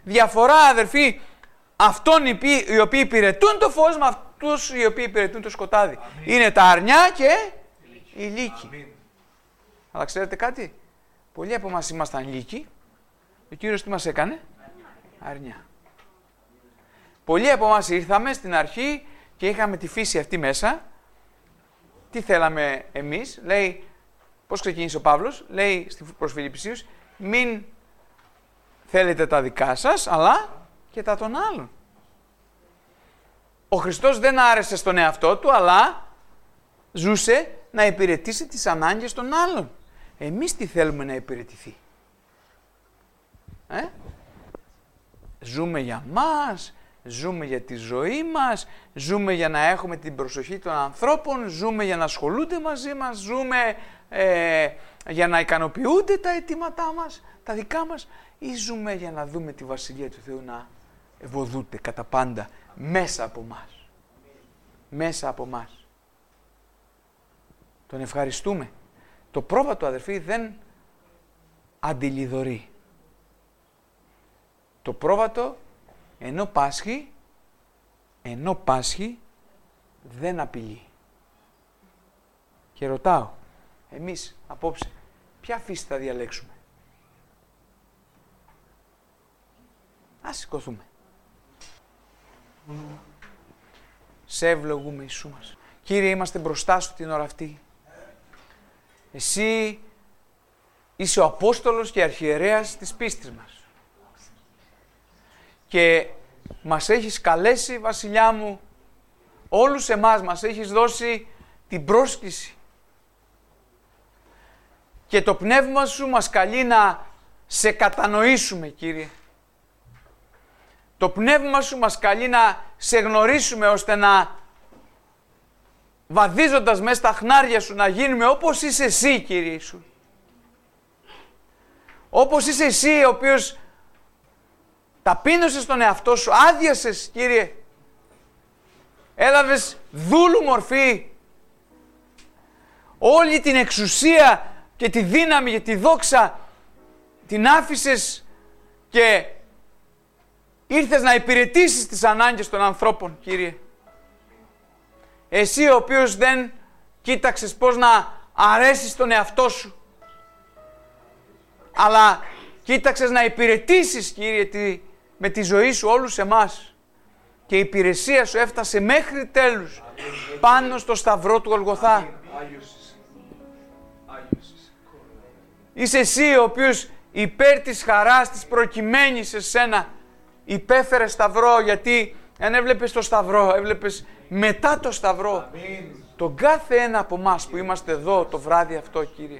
διαφορά, αδερφοί, αυτών οι οποίοι υπηρετούν το φως με αυτούς οι οποίοι υπηρετούν το σκοτάδι. Είναι τα αρνιά και οι λύκοι. Αλλά ξέρετε κάτι, πολλοί από εμάς ήμασταν λύκοι, ο Κύριος τι μας έκανε? Αρνιά. Πολλοί από εμάς ήρθαμε στην αρχή και είχαμε τη φύση αυτή μέσα. Τι θέλαμε εμείς? Λέει, πώς ξεκίνησε ο Παύλος? Λέει προς Φιλιππισίους, μην θέλετε τα δικά σας, αλλά και τα των άλλων. Ο Χριστός δεν άρεσε στον εαυτό του, αλλά ζούσε να υπηρετήσει τις ανάγκες των άλλων. Εμείς τι θέλουμε να υπηρετηθεί? Ζούμε για μας, ζούμε για τη ζωή μας, ζούμε για να έχουμε την προσοχή των ανθρώπων, ζούμε για να ασχολούνται μαζί μας, ζούμε για να ικανοποιούνται τα αιτήματά μας, τα δικά μας, ή ζούμε για να δούμε τη Βασιλεία του Θεού να ευωδούται κατά πάντα μέσα από μας. Μέσα από μας. Τον ευχαριστούμε. Το πρόβατο, αδερφοί, δεν αντιλιδωρεί. Το πρόβατο ενώ πάσχει δεν απειλεί. Και ρωτάω, εμείς απόψε ποια φύση θα διαλέξουμε? Ας σηκωθούμε. Σε ευλογούμε, Ιησού μας. Κύριε, είμαστε μπροστά σου την ώρα αυτή. Εσύ είσαι ο Απόστολος και Αρχιερέας της πίστης μας. Και μας έχεις καλέσει, Βασιλιά μου, όλους εμάς μας έχεις δώσει την πρόσκληση. Και το πνεύμα σου μας καλεί να σε κατανοήσουμε, Κύριε. Το πνεύμα σου μας καλεί να σε γνωρίσουμε, ώστε να, βαδίζοντας μέσα στα χνάρια σου, να γίνουμε όπως είσαι εσύ, Κύριε Ιησού. Όπως είσαι εσύ, ο οποίος ταπείνωσες τον εαυτό σου, άδειασες, Κύριε. Έλαβες δούλου μορφή. Όλη την εξουσία και τη δύναμη και τη δόξα την άφησες και ήρθες να υπηρετήσεις τις ανάγκες των ανθρώπων, Κύριε. Εσύ ο οποίος δεν κοίταξες πώς να αρέσεις τον εαυτό σου, αλλά κοίταξες να υπηρετήσεις, Κύριε, με τη ζωή σου όλους εμάς. Και η υπηρεσία σου έφτασε μέχρι τέλους πάνω στο σταυρό του Γολγοθά. Είσαι εσύ ο οποίος υπέρ της χαράς της προκειμένης σε σένα υπέφερε σταυρό, γιατί αν έβλεπες το σταυρό, έβλεπες μετά το σταυρό τον κάθε ένα από εμάς που είμαστε εδώ το βράδυ αυτό, Κύριε.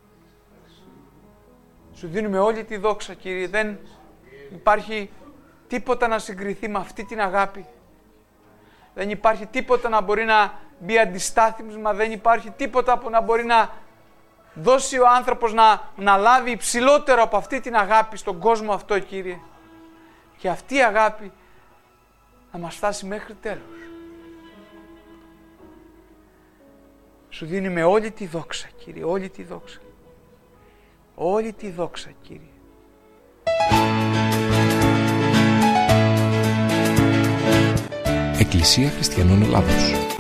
Σου δίνουμε όλη τη δόξα, Κύριε. Δεν υπάρχει τίποτα να συγκριθεί με αυτή την αγάπη. Δεν υπάρχει τίποτα να μπορεί να μπει αντιστάθμισμα, δεν υπάρχει τίποτα που να μπορεί να δώσει ο άνθρωπος να λάβει υψηλότερο από αυτή την αγάπη στον κόσμο αυτό, Κύριε. Και αυτή η αγάπη να μας φτάσει μέχρι τέλος. Σου δίνουμε όλη τη δόξα, Κύριε, όλη τη δόξα. Όλη τη δόξα, Κύριε. Εκκλησία Χριστιανών Ελλάδος.